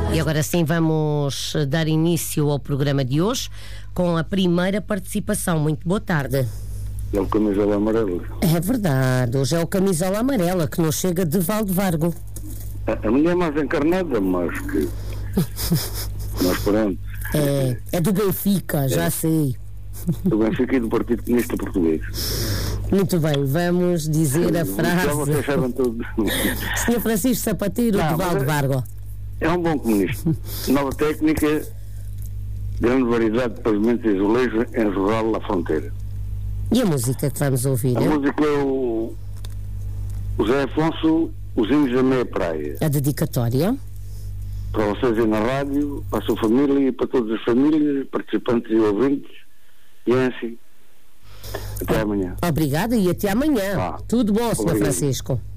E agora sim vamos dar início ao programa de hoje com a primeira participação. Muito boa tarde. É o camisola amarela. É verdade, hoje é o camisola amarela que nos chega de Valdevargo. A mulher mais encarnada, mas que... mas pronto. É do Benfica, já sei. Do Benfica e do Partido Comunista Português. Muito bem, vamos dizer a frase. Já vocês sabem tudo. Sr. Francisco Sapateiro de Valdevargo. É um bom comunista. Nova técnica, grande variedade de pavimentos e azulejos em rural à fronteira. E a música que vamos ouvir? A música é o Zé Afonso, Os Hinos da Meia Praia. A dedicatória? Para vocês aí na rádio, para a sua família e para todas as famílias, participantes e ouvintes. E é assim. Até amanhã. Obrigada e até amanhã. Tudo bom, Sr. Francisco.